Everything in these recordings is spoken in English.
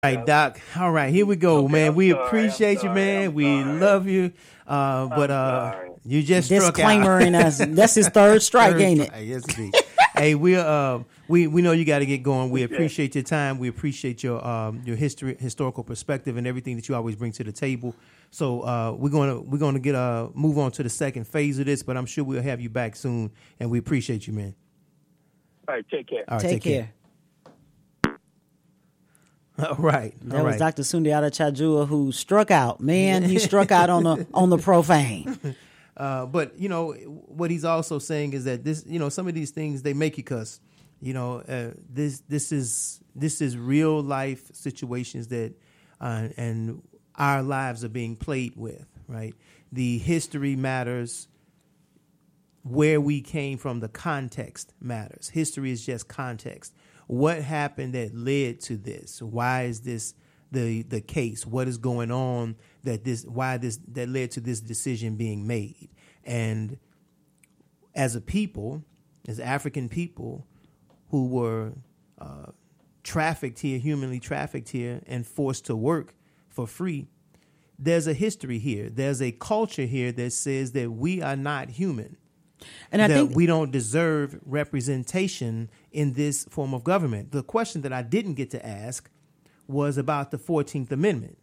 All right, Doc. All right, here we go, Okay, man. I'm We sorry, appreciate you, man. I'm We sorry. love you. But sorry. you just struck Disclaimer out. in us. That's his third strike, Third ain't it? strike, yes, indeed. Hey, we know you got to get going. We appreciate your time. We appreciate your historical perspective and everything that you always bring to the table. So we're gonna get move on to the second phase of this, but I'm sure we'll have you back soon. And we appreciate you, man. All right, take care. All right, Take care. All right. That was Dr. Sundiata Chajua who struck out. Man, he struck out on the profane. But you know what he's also saying is that this, you know, some of these things they make you cuss. You know, this is real life situations that and our lives are being played with. Right, the history matters. Where we came from, the context matters. History is just context. What happened that led to this? Why is this the case? What is going on that led to this decision being made? And as a people, as African people who were trafficked here, humanly trafficked here, and forced to work for free, there's a history here. There's a culture here that says that we are not human. And I think we don't deserve representation in this form of government. The question that I didn't get to ask was about the 14th Amendment.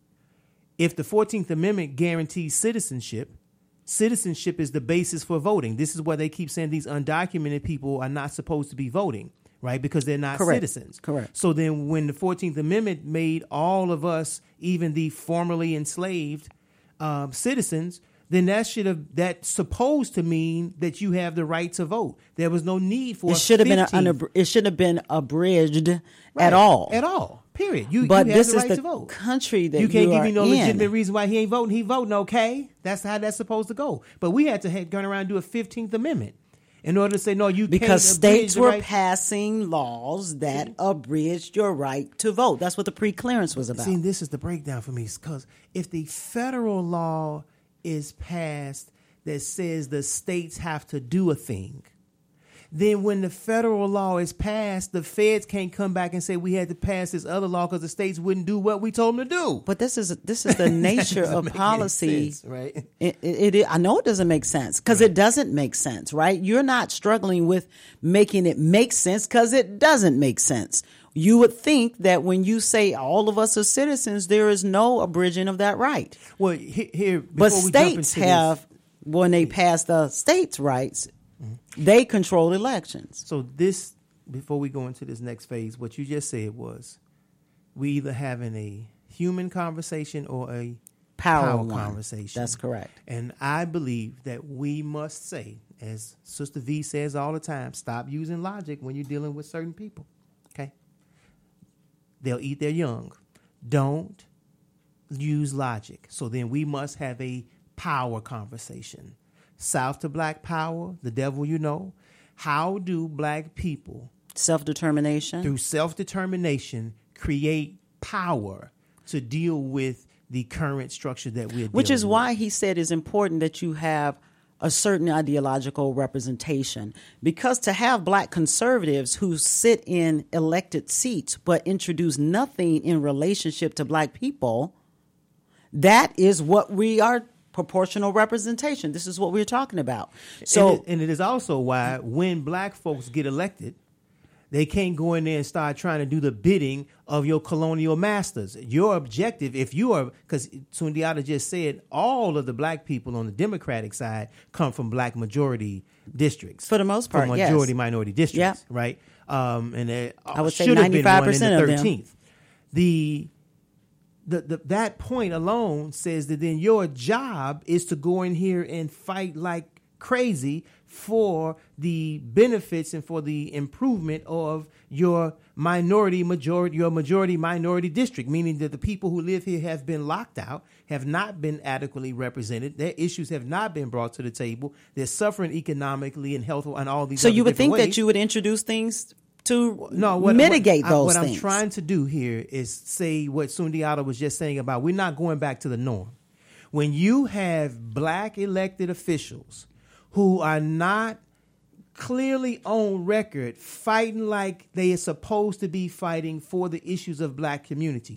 If the 14th Amendment guarantees citizenship, citizenship is the basis for voting. This is why they keep saying these undocumented people are not supposed to be voting, right? Because they're not citizens. Correct. So then when the 14th Amendment made all of us, even the formerly enslaved citizens, then that's supposed to mean that you have the right to vote. There was no need for it should have been abridged at all. At all. Period. But you this have the is right the to vote. country that you can't give me no in. legitimate reason why he ain't voting. He voting, okay? That's how that's supposed to go. But we had to turn around and do a 15th Amendment in order to say no. Because states were passing laws that abridged your right to vote. That's what the pre-clearance was about. See, this is the breakdown for me, because if the federal law is passed that says the states have to do a thing, then when the federal law is passed, the feds can't come back and say we had to pass this other law because the states wouldn't do what we told them to do. But this is the nature of policy, sense, right? I know it doesn't make sense because it doesn't make sense, right? You're not struggling with making it make sense because it doesn't make sense. You would think that when you say all of us are citizens, there is no abridging of that right. Well, here, but states have, when they pass the states' rights, they control elections. So this, before we go into this next phase, what you just said was we either having a human conversation or a power conversation. That's correct. And I believe that we must say, as Sister V says all the time, stop using logic when you're dealing with certain people. Okay? They'll eat their young. Don't use logic. So then we must have a power conversation. South to black power, the devil you know. How do black people, self-determination, through self-determination, create power to deal with the current structure that we're dealing with? Which is why he said it's important that you have a certain ideological representation, because to have black conservatives who sit in elected seats but introduce nothing in relationship to black people, that is what we are. Proportional representation. This is what we're talking about. So, and it is also why when black folks get elected, they can't go in there and start trying to do the bidding of your colonial masters. Your objective, if you are, because Sundiata just said all of the black people on the Democratic side come from black majority districts. For the most part, from majority minority districts, right? And I would say 95% of them. That point alone says that then your job is to go in here and fight like crazy for the benefits and for the improvement of your majority minority district, meaning that the people who live here have been locked out, have not been adequately represented, their issues have not been brought to the table, they're suffering economically and health and all these. So you would think ways. that you would introduce things to mitigate those things. What I'm trying to do here is say what Sundiata was just saying about we're not going back to the norm. When you have black elected officials who are not clearly on record fighting like they are supposed to be fighting for the issues of black community,